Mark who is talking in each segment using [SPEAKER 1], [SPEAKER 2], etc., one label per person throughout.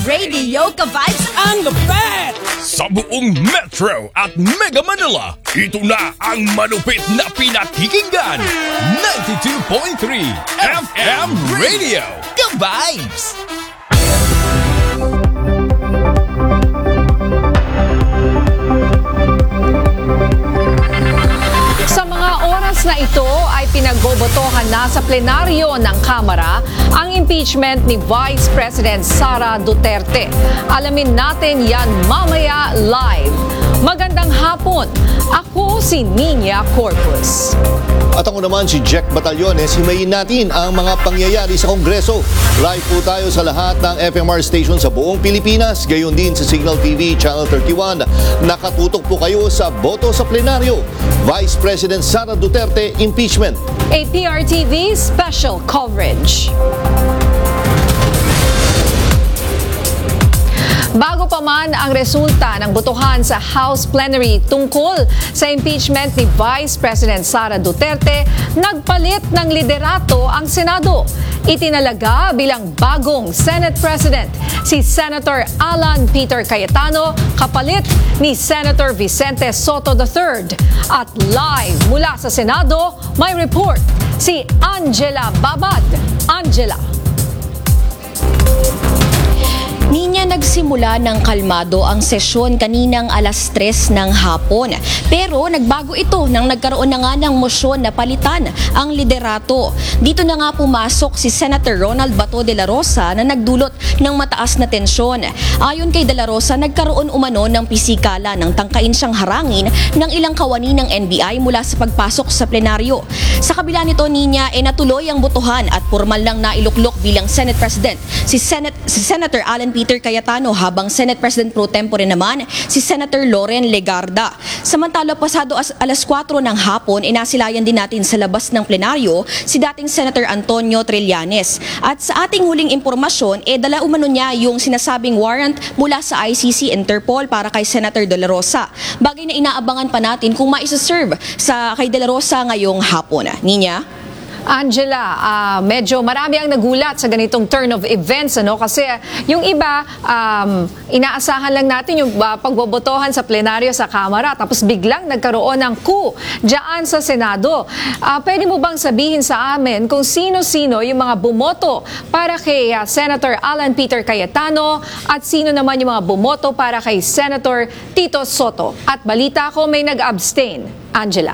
[SPEAKER 1] Radio ka-vibes
[SPEAKER 2] ang lapet!
[SPEAKER 3] Sa buong Metro at Mega Manila, ito na ang malupit na pinakikinggan. 92.3 FM Radio
[SPEAKER 1] ka-vibes. Sa mga oras na ito ay pinagbobotohan na sa plenaryo ng Kamara ang impeachment ni Vice President Sara Duterte. Alamin natin yan mamaya live. Magandang hapon. Ako si Nina Corpus.
[SPEAKER 4] At ako naman si Jack Batallones. Himayin natin ang mga pangyayari sa Kongreso. Live po tayo sa lahat ng FMR station sa buong Pilipinas. Gayon din sa Signal TV Channel 31. Nakatutok po kayo sa boto sa plenaryo. Vice President Sara Duterte impeachment.
[SPEAKER 1] APR-TV special coverage. Bago pa man ang resulta ng botohan sa House Plenary tungkol sa impeachment ni Vice President Sara Duterte, nagpalit ng liderato ang Senado. Itinalaga bilang bagong Senate President si Senator Alan Peter Cayetano, kapalit ni Senator Vicente Soto III. At live mula sa Senado, may report si Angela Babad. Angela.
[SPEAKER 5] Ninya, nagsimula ng kalmado ang sesyon kaninang alas 3 ng hapon. Pero nagbago ito nang nagkaroon na nga ng mosyon na palitan ang liderato. Dito na nga pumasok si Senator Ronald Bato de la Rosa na nagdulot ng mataas na tensyon. Ayon kay de la Rosa, nagkaroon umano ng pisikala nang tangkain siyang harangin ng ilang kawani ng NBI mula sa pagpasok sa plenaryo. Sa kabila nito, Ninya, natuloy ang botohan at formal lang nailuklok bilang Senate President si Senator Alan Peter Cayetano, habang Senate President Pro Tempore naman si Senator Loren Legarda. Samantala, pasado alas 4 ng hapon, inasilayan din natin sa labas ng plenaryo si dating Senator Antonio Trillanes. At sa ating huling impormasyon, dala umano niya yung sinasabing warrant mula sa ICC Interpol para kay Senator De La Rosa. Bagay na inaabangan pa natin kung maisaserve sa kay De La Rosa ngayong hapon. Ninya?
[SPEAKER 1] Angela, medyo marami ang nagulat sa ganitong turn of events, ano? Kasi yung iba, inaasahan lang natin yung pagbobotohan sa plenaryo sa Kamara, tapos biglang nagkaroon ng coup dyan sa Senado. Pwede mo bang sabihin sa amin kung sino-sino yung mga bumoto para kay Senator Alan Peter Cayetano at sino naman yung mga bumoto para kay Senator Tito Soto? At balita ko may nag-abstain. Angela.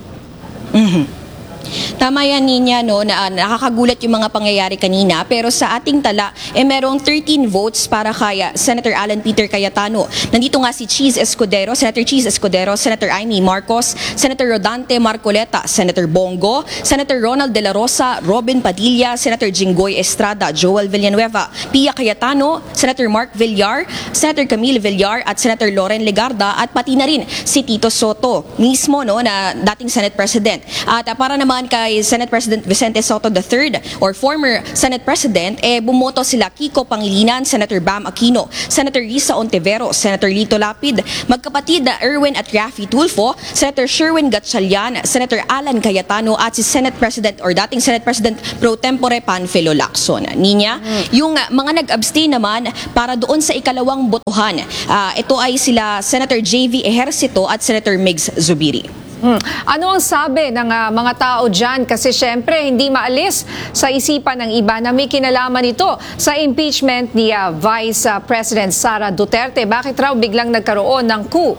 [SPEAKER 5] Tama yan, Ninya, no, na nakakagulat yung mga pangyayari kanina, pero sa ating tala, merong 13 votes para kay Senator Alan Peter Cayetano. Nandito nga si Senator Cheese Escudero, Senator Amy Marcos, Senator Rodante Marcoleta, Senator Bongo, Senator Ronald De La Rosa, Robin Padilla, Senator Jinggoy Estrada, Joel Villanueva, Pia Cayetano, Senator Mark Villar, Senator Camille Villar at Senator Loren Legarda, at pati na rin si Tito Soto mismo, no, na dating Senate President. At para naman kay Senate President Vicente Soto III or former Senate President, bumoto sila Kiko Pangilinan, Senator Bam Aquino, Senator Risa Ontiveros, Senator Lito Lapid, magkapatid na Erwin at Raffy Tulfo, Senator Sherwin Gatchalian, Senator Alan Cayetano at si Senate President or dating Senate President Pro Tempore Panfilo Lacson. Ninya, yung mga nag-abstain naman para doon sa ikalawang botohan, ito ay sila Senator JV Ejercito at Senator Migs Zubiri.
[SPEAKER 1] Ano ang sabi ng mga tao dyan? Kasi syempre hindi maalis sa isipan ng iba na may kinalaman ito sa impeachment ni Vice President Sara Duterte. Bakit raw biglang nagkaroon ng coup?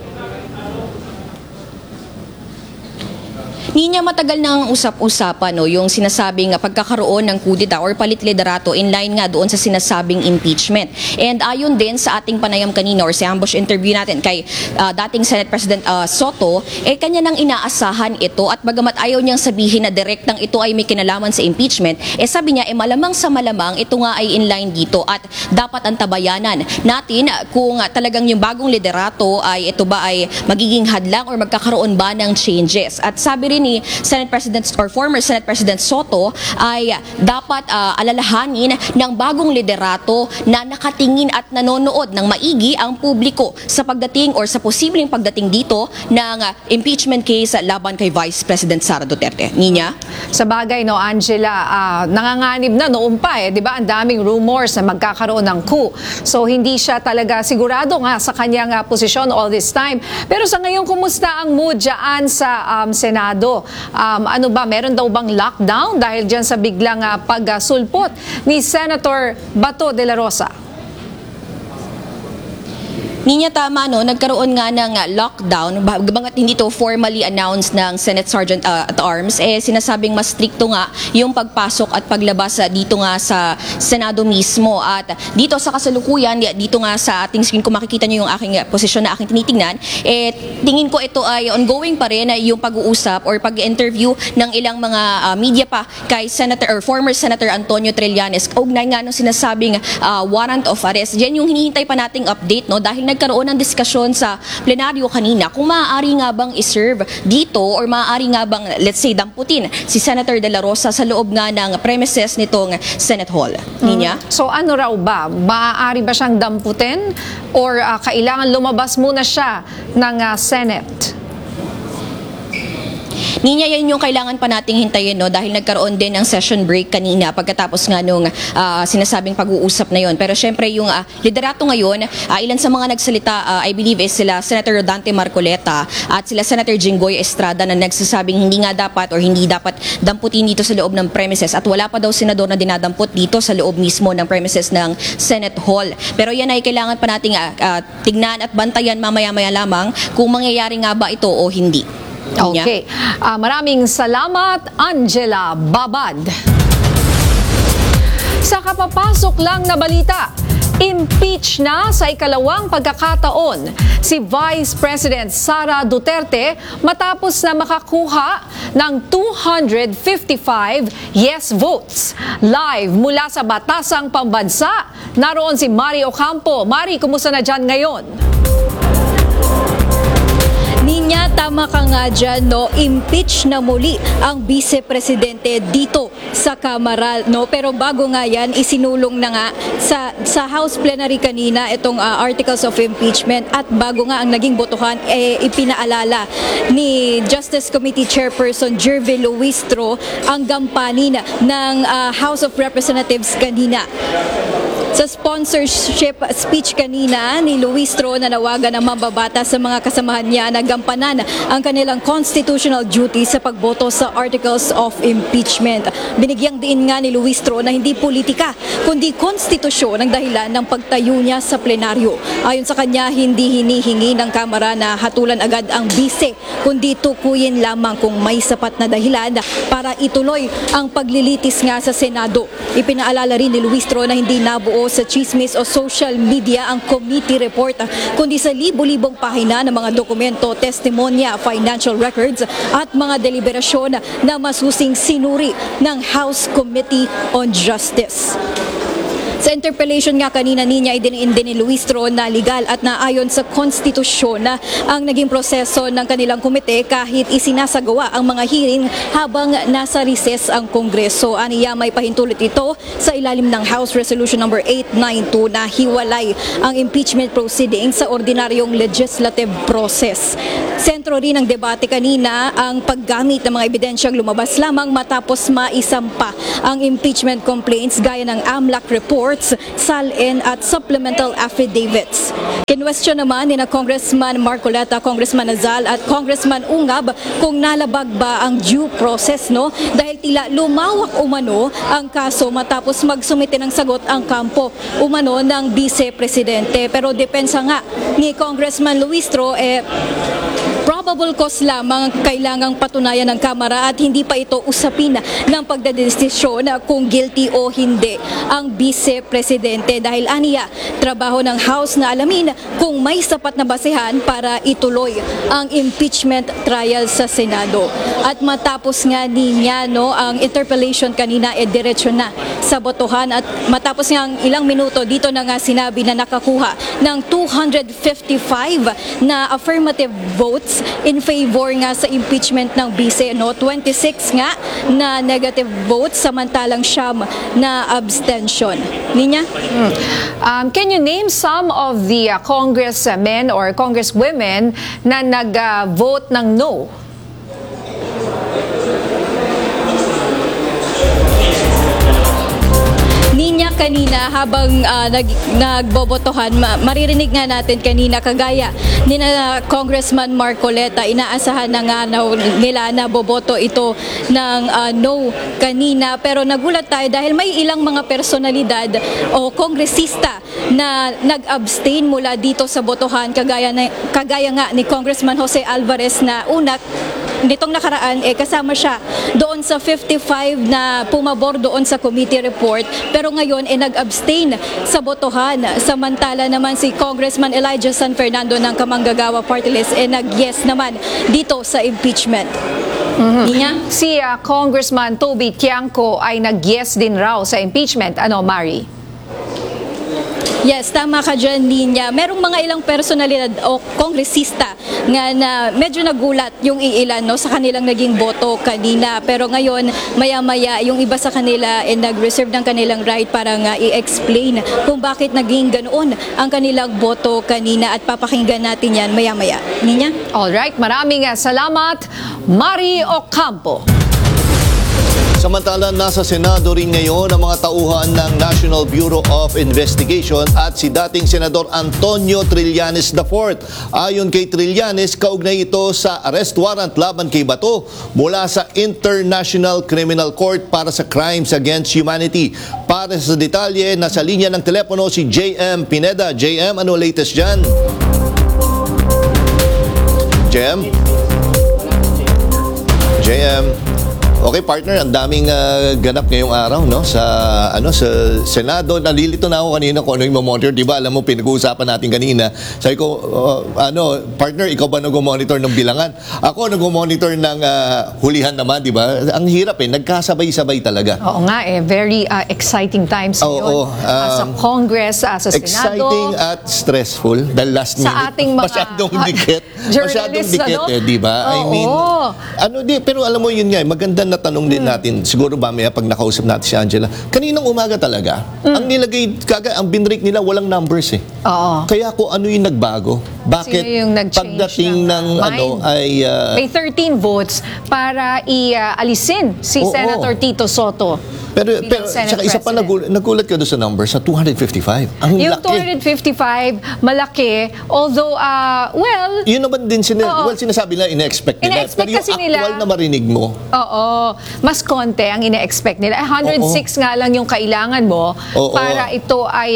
[SPEAKER 5] Ninya, matagal na ang usap-usapan, no, yung sinasabing pagkakaroon ng kudita or palit liderato in line nga doon sa sinasabing impeachment. And ayon din sa ating panayam kanina or sa ambush interview natin kay dating Senate President Soto, kanya nang inaasahan ito, at bagamat ayaw niyang sabihin na direktang ito ay may kinalaman sa impeachment, sabi niya malamang sa malamang ito nga ay in line dito at dapat antabayanan natin kung talagang yung bagong liderato ay ito ba ay magiging hadlang or magkakaroon ba ng changes. At sabi rin ni Senate President or former Senate President Soto ay dapat alalahanin ng bagong liderato na nakatingin at nanonood ng maigi ang publiko sa pagdating or sa posibleng pagdating dito ng impeachment case laban kay Vice President Sara Duterte. Ninya?
[SPEAKER 1] Sa bagay, no, Angela, nanganganib na noon pa, di ba? Ang daming rumors na magkakaroon ng coup. So, hindi siya talaga sigurado nga sa kanyang posisyon all this time. Pero sa ngayon, kumusta ang mood dyan sa Senado? Ano ba, meron daw bang lockdown dahil dyan sa biglang pagsulpot ni Senator Bato de la Rosa?
[SPEAKER 5] Ninya, tama, no? Nagkaroon nga ng lockdown, bagat hindi to formally announced ng Senate Sergeant at Arms, sinasabing mas stricto nga yung pagpasok at paglabas dito nga sa Senado mismo. At dito sa kasalukuyan, dito nga sa ating screen, kung makikita nyo yung aking posisyon na aking tinitingnan, tingin ko ito ay ongoing pa rin yung pag-uusap or pag-interview ng ilang mga media pa kay Senator or former Senator Antonio Trillanes. Ugnay nga nung sinasabing warrant of arrest. Diyan yung hinihintay pa nating update, no? Dahil nagkaroon ng diskusyon sa plenaryo kanina kung maaari nga bang iserve dito or maaari nga bang, let's say, damputin si Senator De La Rosa sa loob nga ng premises nitong Senate Hall. Ninya?
[SPEAKER 1] So ano raw ba? Maaari ba siyang damputin or kailangan lumabas muna siya ng Senate?
[SPEAKER 5] Ninya, yan yung kailangan pa nating hintayin, no? Dahil nagkaroon din ng session break kanina pagkatapos nga nung sinasabing pag-uusap na yon. Pero syempre yung liderato ngayon, ilan sa mga nagsalita, I believe is sila Senator Rodante Marcoleta at sila Senator Jinggoy Estrada na nagsasabing hindi nga dapat or hindi dapat damputin dito sa loob ng premises at wala pa daw senador na dinadamput dito sa loob mismo ng premises ng Senate Hall. Pero yan ay kailangan pa nating tignan at bantayan mamaya-maya lamang kung mangyayari nga ba ito o hindi.
[SPEAKER 1] Okay. Maraming salamat, Angela Babad. Sa kapapasok lang na balita, impeach na sa ikalawang pagkakataon si Vice President Sara Duterte matapos na makakuha ng 255 yes votes. Live mula sa Batasang Pambansa, naroon si Mari Ocampo. Mari, kumusta na dyan ngayon?
[SPEAKER 2] Ninya, tama ka nga dyan, no? Impeach na muli ang vice-presidente dito sa Kamara, no? Pero bago nga yan, isinulong na nga sa House Plenary kanina itong articles of impeachment at bago nga ang naging botohan, ipinaalala ni Justice Committee Chairperson Jervy Luistro ang gampanin ng House of Representatives kanina. Sa sponsorship speech kanina ni Luistro, nanawagan ng mambabata sa mga kasamahan niya na gampanan ang kanilang constitutional duty sa pagboto sa articles of impeachment. Binigyang diin nga ni Luistro na hindi politika kundi konstitusyon ang dahilan ng pagtayo niya sa plenaryo. Ayon sa kanya, hindi hinihingi ng Kamara na hatulan agad ang bise kundi tukuyin lamang kung may sapat na dahilan para ituloy ang paglilitis nga sa Senado. Ipinaalala rin ni Luistro na hindi nabuo sa chismis o social media ang committee report kundi sa libo-libong pahina ng mga dokumento, testimonya, financial records at mga deliberasyon na masusing sinuri ng House Committee on Justice. Sa interpellation nga kanina niya, idiniin din ni Luistro na legal at naayon sa konstitusyon na ang naging proseso ng kanilang komite kahit isinasagawa ang mga hearing habang nasa recess ang Kongreso. Aniya, may pahintulot ito sa ilalim ng House Resolution number 892 na hiwalay ang impeachment proceedings sa ordinaryong legislative process. Sentro rin ng debate kanina ang paggamit ng mga ebidensyang lumabas lamang matapos maisampa ang impeachment complaints gaya ng AMLAC report, SALN at supplemental affidavits. Kinwestiyon naman ni na Congressman Marcoleta, Congressman Nazal at Congressman Ungab kung nalabag ba ang due process, no? Dahil tila lumawak umano ang kaso matapos magsumite ng sagot ang kampo umano ng vice-presidente. Pero depensa nga ni Congressman Luistro, probable cause lamang kailangang patunayan ng Kamara at hindi pa ito usapin ng pagdedesisyon kung guilty o hindi ang vice-presidente dahil aniya, trabaho ng House na alamin kung may sapat na basehan para ituloy ang impeachment trial sa Senado. At matapos nga niya, no, ang interpellation kanina, diretso na sa botohan at matapos nga ang ilang minuto, dito na nga sinabi na nakakuha ng 255 na affirmative votes in favor nga sa impeachment ng vice, no? 26 nga na negative votes, samantalang siyam na abstention. Ninya?
[SPEAKER 1] Can you name some of the congressmen or congresswomen na nag-vote ng no?
[SPEAKER 2] Ninya, kanina habang nagbobotohan, maririnig nga natin kanina kagaya ni na Congressman Marcoleta, inaasahan na nga nila na boboto ito ng no kanina, pero nagulat tayo dahil may ilang mga personalidad o kongresista na nag-abstain mula dito sa botohan, kagaya nga ni Congressman Jose Alvarez na una nitong nakaraan kasama siya doon sa 55 na pumabor doon sa committee report, pero ngayon nag-abstain sa botohan. Samantala naman si Congressman Elijah San Fernando ng Kamanggagawa Party List nag-yes naman dito sa impeachment. Ninya?
[SPEAKER 1] Si Congressman Toby Tiangco ay nag-yes din raw sa impeachment. Ano, Mari?
[SPEAKER 2] Yes, tama ka dyan, Ninya. Merong mga ilang personalidad o kongresista nga na medyo nagulat yung iilan, no, sa kanilang naging boto kanina. Pero ngayon, maya-maya, yung iba sa kanila nag-reserve ng kanilang right para nga i-explain kung bakit naging ganoon ang kanilang boto kanina, at papakinggan natin yan maya-maya. Ninya?
[SPEAKER 1] Alright, maraming salamat, Mari Ocampo.
[SPEAKER 4] Samantala, nasa Senado rin ngayon ang mga tauhan ng National Bureau of Investigation at si dating Senador Antonio Trillanes IV. Ayon kay Trillanes, kaugnay ito sa arrest warrant laban kay Bato mula sa International Criminal Court para sa Crimes Against Humanity. Para sa detalye, nasa linya ng telepono si JM Pineda. JM, ano latest dyan? JM? Okay, partner, ang daming ganap ngayong araw, no, sa Senado. Nalilito na ako kanina kung ano yung monitor, 'di ba? Alam mo, pinag-uusapan natin kanina. Sabi ko, partner, ikaw ba nag-monitor ng bilangan? Ako nag-monitor ng hulihan naman, 'di ba? Ang hirap nagkasabay-sabay talaga.
[SPEAKER 1] Oo nga very exciting times ngayon. Sa Congress, sa Senado.
[SPEAKER 4] Exciting at stressful. The last minute.
[SPEAKER 1] Sa ating mga
[SPEAKER 4] masyadong dikit.
[SPEAKER 1] journalists,
[SPEAKER 4] di ba? I mean, pero alam mo yun nga, maganda na tanong din natin, siguro ba may pag nakausap natin si Angela, kaninang umaga talaga, ang nilagay, ang binrake nila, walang numbers
[SPEAKER 1] Oo.
[SPEAKER 4] Kaya kung ano yung nagbago, bakit
[SPEAKER 1] Sino yung nag-change
[SPEAKER 4] pagdating ng
[SPEAKER 1] mind?
[SPEAKER 4] ay...
[SPEAKER 1] May 13 votes para ialisin si
[SPEAKER 4] Oo.
[SPEAKER 1] Senator Tito Soto.
[SPEAKER 4] pero
[SPEAKER 1] bilang Senate
[SPEAKER 4] saka isa pa
[SPEAKER 1] President.
[SPEAKER 4] nagulat ka doon sa number, sa 255. Ang
[SPEAKER 1] Yung
[SPEAKER 4] laki.
[SPEAKER 1] 255, malaki. Although,
[SPEAKER 4] Yun naman din sinasabi nila, ina-expect nila.
[SPEAKER 1] Ina-expect
[SPEAKER 4] Pero
[SPEAKER 1] kasi
[SPEAKER 4] yung
[SPEAKER 1] nila-
[SPEAKER 4] actual na marinig mo,
[SPEAKER 1] oo, mas konti ang ina-expect nila. 106 nga lang yung kailangan mo
[SPEAKER 4] Oo.
[SPEAKER 1] para ito ay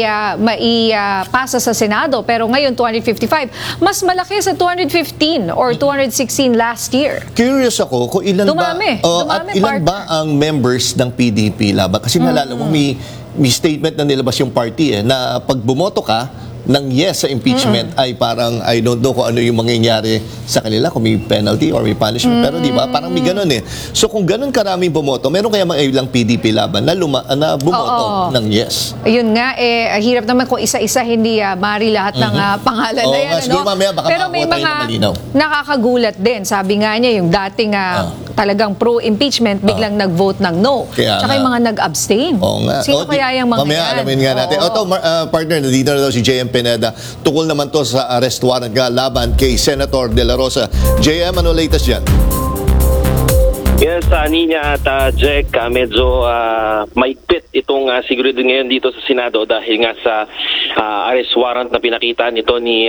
[SPEAKER 1] maipasa sa Senado. Pero ngayon, 255. Mas malaki sa 215 or 216 last year.
[SPEAKER 4] curious ako kung ilan
[SPEAKER 1] Dumami.
[SPEAKER 4] at
[SPEAKER 1] Dumami,
[SPEAKER 4] ilan
[SPEAKER 1] partner.
[SPEAKER 4] ba ang members ng PDP laban? Kasi naalala mo, may statement na nilabas yung party na pag bumoto ka ng yes sa impeachment ay parang, I don't know kung ano yung mangyayari sa kanila, kung may penalty or may punishment. Pero di ba, parang may ganun So kung ganun karaming bumoto, meron kaya mga ilang PDP laban na bumoto ng yes?
[SPEAKER 1] Ayun nga, hirap naman kung isa-isa hindi mari lahat ng pangalan na
[SPEAKER 4] Oo
[SPEAKER 1] yan.
[SPEAKER 4] nga, siguro mamaya baka
[SPEAKER 1] Pero may
[SPEAKER 4] makakuha tayo
[SPEAKER 1] mga
[SPEAKER 4] ng malinaw.
[SPEAKER 1] nakakagulat din. Sabi nga niya, yung dating talagang pro-impeachment, biglang nag-vote ng no.
[SPEAKER 4] Kaya
[SPEAKER 1] Tsaka
[SPEAKER 4] nga.
[SPEAKER 1] yung mga nag-abstain.
[SPEAKER 4] Oo nga.
[SPEAKER 1] Sino kaya yung mga
[SPEAKER 4] mamaya
[SPEAKER 1] yan?
[SPEAKER 4] alamin nga natin.
[SPEAKER 1] Oo.
[SPEAKER 4] Partner, nandito na daw si JM Pineda. Tukol naman to sa arrest warrant nga laban kay Senator De La Rosa. JM, ano latest yan?
[SPEAKER 6] Yes, Ninya at Jack, medyo maigpit itong sigurado ngayon dito sa Senado dahil nga sa arrest warrant na pinakita nito ni